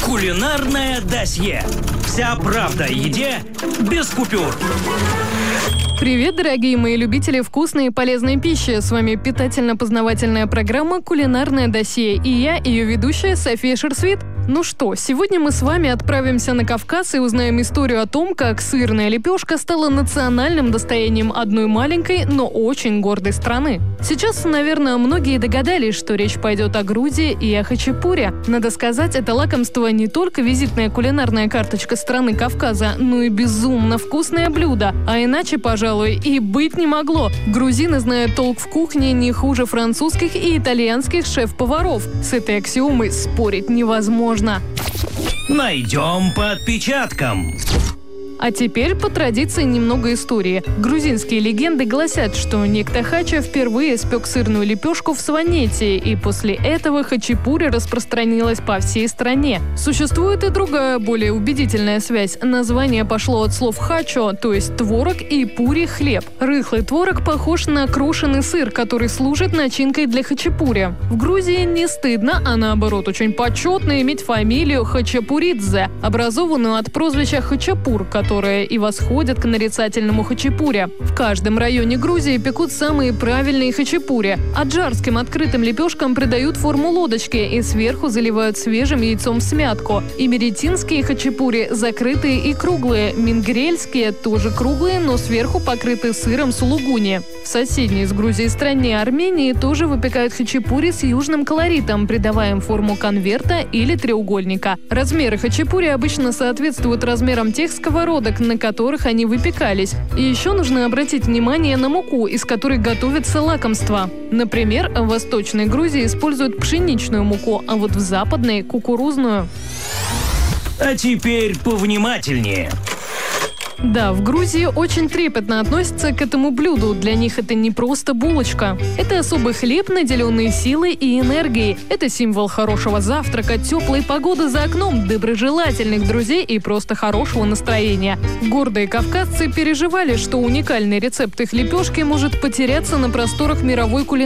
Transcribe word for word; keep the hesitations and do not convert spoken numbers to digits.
Кулинарное досье. Вся правда о еде без купюр. Привет, дорогие мои любители вкусной и полезной пищи. С вами питательно-познавательная программа «Кулинарное досье» и я, ее ведущая София Шерсвит. Ну что, сегодня мы с вами отправимся на Кавказ и узнаем историю о том, как сырная лепешка стала национальным достоянием одной маленькой, но очень гордой страны. Сейчас, наверное, многие догадались, что речь пойдет о Грузии и о хачапуре. Надо сказать, это лакомство не только визитная кулинарная карточка страны Кавказа, но и безумно вкусное блюдо. А иначе, пожалуй, и быть не могло. Грузины знают толк в кухне не хуже французских и итальянских шеф-поваров. С этой аксиомой спорить невозможно. Найдем по отпечаткам. А теперь, по традиции, немного истории. Грузинские легенды гласят, что некто Хача впервые испек сырную лепешку в Сванете, и после этого хачапури распространилась по всей стране. Существует и другая, более убедительная связь. Название пошло от слов «хачо», то есть творог, и «пури» – хлеб. Рыхлый творог похож на крошеный сыр, который служит начинкой для хачапури. В Грузии не стыдно, а наоборот очень почетно иметь фамилию Хачапуридзе, образованную от прозвища Хачапур, которая и восходит к нарицательному хачапури. В каждом районе Грузии пекут самые правильные хачапури. Аджарским открытым лепешкам придают форму лодочки и сверху заливают свежим яйцом в смятку. Имеретинские хачапури закрытые и круглые, мингрельские тоже круглые, но сверху покрыты сыром сулугуни. В соседней с Грузией стране Армении тоже выпекают хачапури с южным колоритом, придавая им форму конверта или треугольника. Размеры хачапури обычно соответствуют размерам тех сковородок, на которых они выпекались. И еще нужно обратить внимание на муку, из которой готовятся лакомства. Например, в Восточной Грузии используют пшеничную муку, а вот в Западной – кукурузную. А теперь повнимательнее. Да, в Грузии очень трепетно относятся к этому блюду. Для них это не просто булочка. Это особый хлеб, наделенный силой и энергией. Это символ хорошего завтрака, теплой погоды за окном, доброжелательных друзей и просто хорошего настроения. Гордые кавказцы переживали, что уникальный рецепт их лепешки может потеряться на просторах мировой кулинарии.